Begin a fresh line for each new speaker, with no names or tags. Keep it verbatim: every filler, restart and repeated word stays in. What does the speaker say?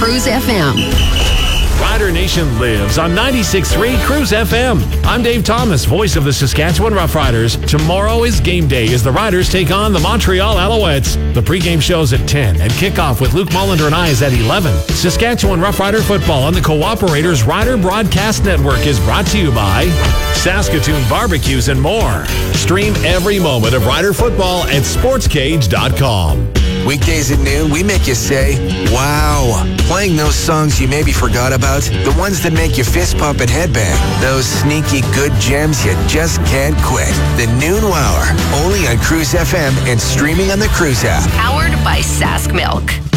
Cruise F M.
Rider Nation lives on ninety-six point three Cruise F M. I'm Dave Thomas, voice of the Saskatchewan Roughriders. Tomorrow is game day as the Riders take on the Montreal Alouettes. The pregame show's at ten and kickoff with Luke Mullender and I is at eleven. Saskatchewan Roughrider football on the Cooperators Rider Broadcast Network is brought to you by Saskatoon Barbecues and more. Stream every moment of Rider football at sports cage dot com.
Weekdays at noon, we make you say, wow. Playing those songs you maybe forgot about, the ones that make you fist pump and headbang, those sneaky good gems you just can't quit. The Noon Wower, only on Cruise F M and streaming on the Cruise app.
Powered by Sask Milk.